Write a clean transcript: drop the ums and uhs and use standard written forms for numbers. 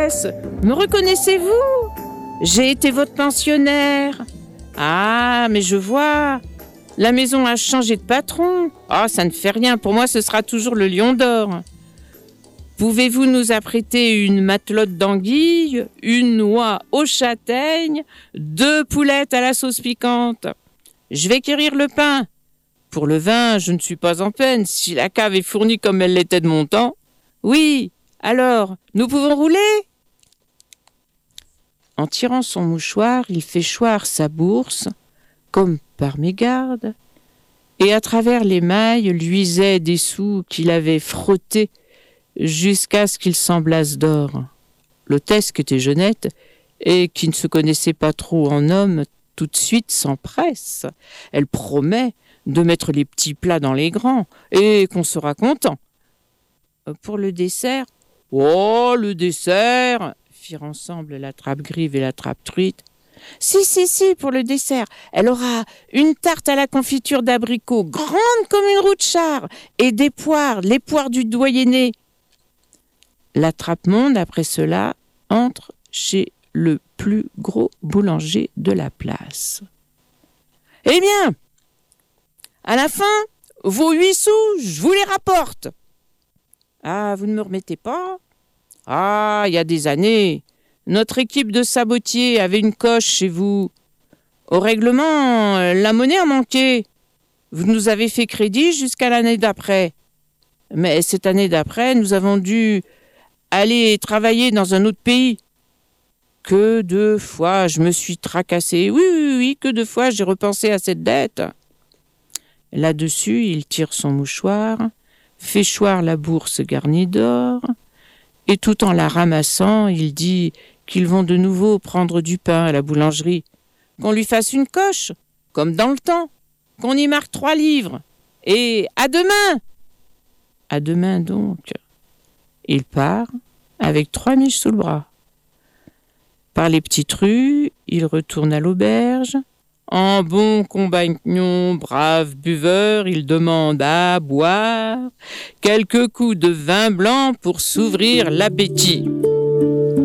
maîtresse. Me reconnaissez-vous? J'ai été votre pensionnaire. Ah, mais je vois. La maison a changé de patron. Ah, ça ne fait rien. Pour moi, ce sera toujours le Lion d'Or. Pouvez-vous nous apprêter une matelote d'anguille, une noix aux châtaignes, 2 poulettes à la sauce piquante? Je vais quérir le pain. Pour le vin, je ne suis pas en peine, si la cave est fournie comme elle l'était de mon temps. Oui, alors, nous pouvons rouler? En tirant son mouchoir, il fait choir sa bourse, comme par mégarde, et à travers les mailles luisaient des sous qu'il avait frottés jusqu'à ce qu'ils semblassent d'or. L'hôtesse, qui était jeunette, et qui ne se connaissait pas trop en homme, tout de suite s'empresse. Elle promet de mettre les petits plats dans les grands, et qu'on sera content. Pour le dessert, « Oh, le dessert !» firent ensemble la trappe-grive et la trappe-truite. « Si, pour le dessert. Elle aura une tarte à la confiture d'abricot, grande comme une roue de char, et des poires, les poires du doyenné. » La trappe-monde, après cela, entre chez le plus gros boulanger de la place. « Eh bien, à la fin, vos 8 sous, je vous les rapporte. »« Ah, vous ne me remettez pas? Ah, il y a des années, notre équipe de sabotiers avait une coche chez vous. Au règlement, la monnaie a manqué. Vous nous avez fait crédit jusqu'à l'année d'après. Mais cette année d'après, nous avons dû aller travailler dans un autre pays. Que de fois je me suis tracassé. Oui, que de fois j'ai repensé à cette dette. » Là-dessus, il tire son mouchoir, fait choir la bourse garnie d'or, et tout en la ramassant, il dit qu'ils vont de nouveau prendre du pain à la boulangerie, qu'on lui fasse une coche, comme dans le temps, qu'on y marque 3 livres, et à demain. À demain donc. Il part avec 3 miches sous le bras. Par les petites rues, il retourne à l'auberge. En bon compagnon, brave buveur, il demande à boire quelques coups de vin blanc pour s'ouvrir l'appétit.